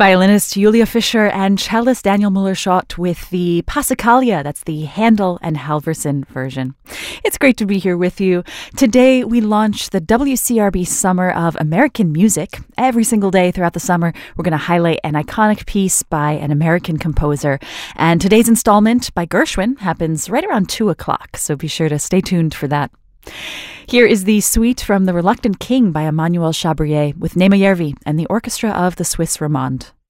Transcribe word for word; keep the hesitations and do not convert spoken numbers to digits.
Violinist Julia Fischer and cellist Daniel Muller-Schott with the Passacaglia. That's the Handel and Halverson version. It's great to be here with you. Today we launch the W C R B Summer of American Music. Every single day throughout the summer, we're going to highlight an iconic piece by an American composer. And today's installment by Gershwin happens right around two o'clock, so be sure to stay tuned for that. Here is the suite from The Reluctant King by Emmanuel Chabrier with Nema Järvi and the orchestra of the Swiss Romande.